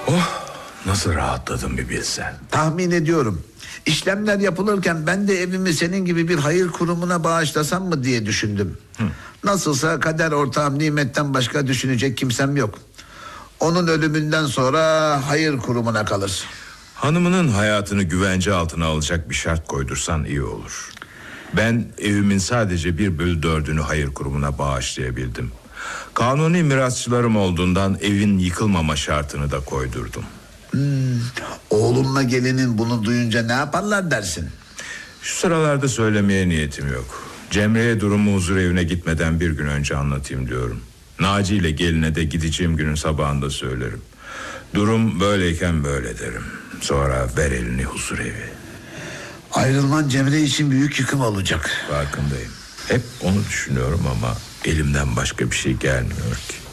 Oh, nasıl rahatladım bir bilsen. Tahmin ediyorum. İşlemler yapılırken ben de evimi senin gibi bir hayır kurumuna bağışlasam mı diye düşündüm. Nasılsa kader ortağım Nimet'ten başka düşünecek kimsem yok. Onun ölümünden sonra hayır kurumuna kalır. Hanımının hayatını güvence altına alacak bir şart koydursan iyi olur. Ben evimin sadece 1/4'ünü hayır kurumuna bağışlayabildim. Kanuni mirasçılarım olduğundan evin yıkılmama şartını da koydurdum. Oğlumla gelinin bunu duyunca ne yaparlar dersin? Şu sıralarda söylemeye niyetim yok. Cemre'ye durumu huzur evine gitmeden bir gün önce anlatayım diyorum. Naci ile geline de gideceğim günün sabahında söylerim. Durum böyleyken böyle derim. Sonra ver elini huzur evi. Ayrılman Cemre için büyük yıkım olacak. Farkındayım. Hep onu düşünüyorum ama elimden başka bir şey gelmiyor ki.